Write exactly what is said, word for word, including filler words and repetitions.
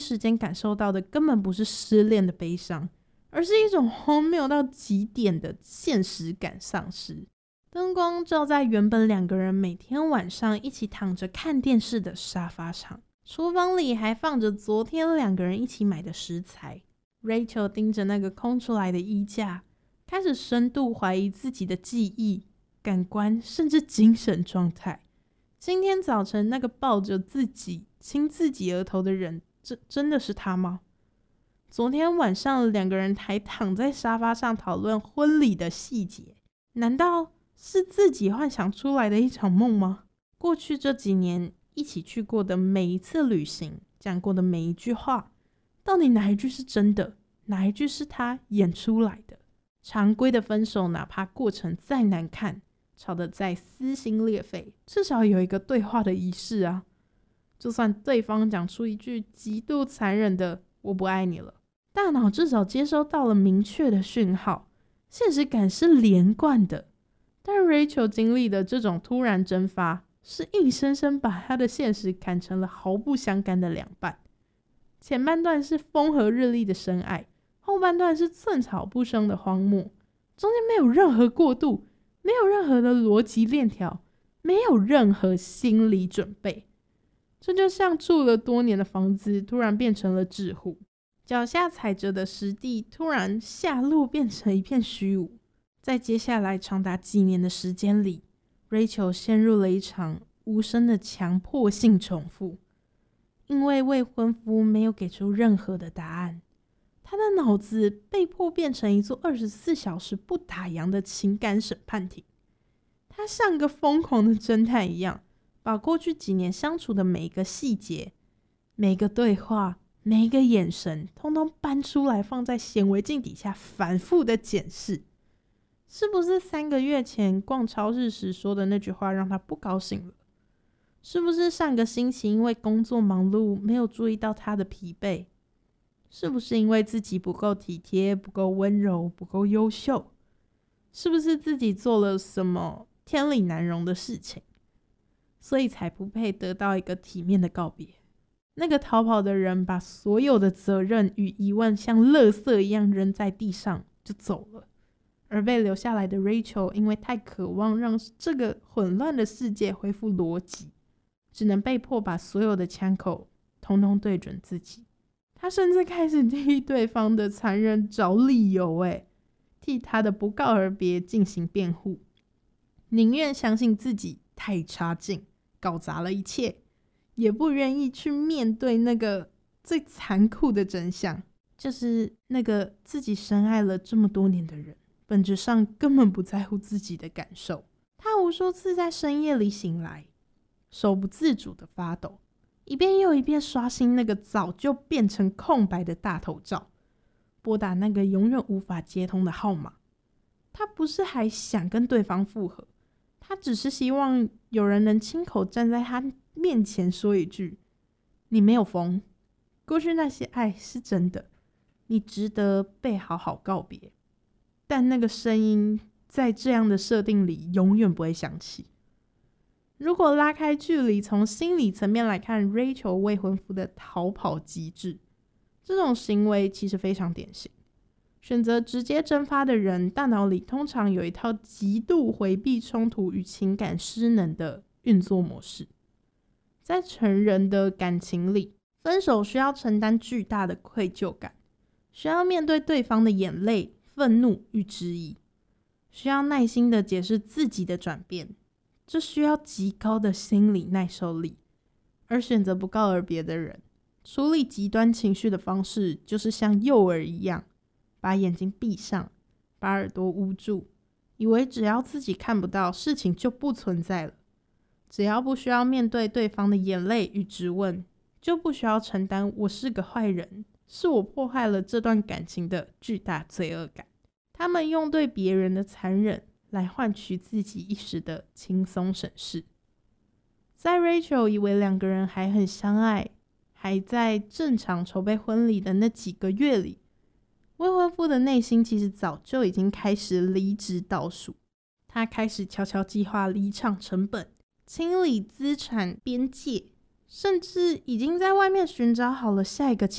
时间感受到的根本不是失恋的悲伤，而是一种荒谬到极点的现实感丧失。灯光照在原本两个人每天晚上一起躺着看电视的沙发上，厨房里还放着昨天两个人一起买的食材。 Rachel 盯着那个空出来的衣架，开始深度怀疑自己的记忆、感官甚至精神状态。今天早晨那个抱着自己亲自己额头的人，这真的是他吗？昨天晚上两个人还躺在沙发上讨论婚礼的细节，难道是自己幻想出来的一场梦吗？过去这几年一起去过的每一次旅行，讲过的每一句话，到底哪一句是真的，哪一句是他演出来的？常规的分手，哪怕过程再难看，吵得再撕心裂肺，至少有一个对话的仪式啊。就算对方讲出一句极度残忍的我不爱你了，大脑至少接收到了明确的讯号，现实感是连贯的。但 Rachel 经历的这种突然蒸发，是硬生生把他的现实砍成了毫不相干的两半。前半段是风和日丽的深爱，后半段是寸草不生的荒漠，中间没有任何过渡，没有任何的逻辑链条，没有任何心理准备。这就像住了多年的房子突然变成了纸糊，脚下踩着的实地突然下路变成一片虚无。在接下来长达几年的时间里， Rachel 陷入了一场无声的强迫性重复。因为未婚夫没有给出任何的答案，他的脑子被迫变成一座二十四小时不打烊的情感审判庭。他像个疯狂的侦探一样，把过去几年相处的每一个细节、每个对话、每一个眼神通通搬出来，放在显微镜底下反复的检视。是不是三个月前逛超市时说的那句话让他不高兴了？是不是上个星期因为工作忙碌没有注意到他的疲惫？是不是因为自己不够体贴、不够温柔、不够优秀？是不是自己做了什么天理难容的事情，所以才不配得到一个体面的告别？那个逃跑的人把所有的责任与疑问像垃圾一样扔在地上就走了，而被留下来的 Rachel 因为太渴望让这个混乱的世界恢复逻辑，只能被迫把所有的枪口统统对准自己。他甚至开始替对方的残忍找理由，诶，替他的不告而别进行辩护，宁愿相信自己太差劲，搞砸了一切，也不愿意去面对那个最残酷的真相，就是那个自己深爱了这么多年的人，本质上根本不在乎自己的感受。他无数次在深夜里醒来，手不自主的发抖，一遍又一遍刷新那个早就变成空白的大头照，拨打那个永远无法接通的号码。他不是还想跟对方复合，他只是希望有人能亲口站在他面前说一句：你没有疯，过去那些爱是真的，你值得被好好告别。但那个声音在这样的设定里永远不会响起。如果拉开距离，从心理层面来看 Rachel 未婚夫的逃跑机制，这种行为其实非常典型。选择直接蒸发的人，大脑里通常有一套极度回避冲突与情感失能的运作模式。在成人的感情里，分手需要承担巨大的愧疚感，需要面对对方的眼泪、愤怒与质疑，需要耐心的解释自己的转变，这需要极高的心理耐受力。而选择不告而别的人，处理极端情绪的方式就是像幼儿一样，把眼睛闭上，把耳朵捂住，以为只要自己看不到，事情就不存在了。只要不需要面对对方的眼泪与质问，就不需要承担我是个坏人，是我破坏了这段感情的巨大罪恶感。他们用对别人的残忍来换取自己一时的轻松省事。在 Rachel 以为两个人还很相爱，还在正常筹备婚礼的那几个月里，未婚夫的内心其实早就已经开始离职倒数。他开始悄悄计划离场成本，清理资产边界，甚至已经在外面寻找好了下一个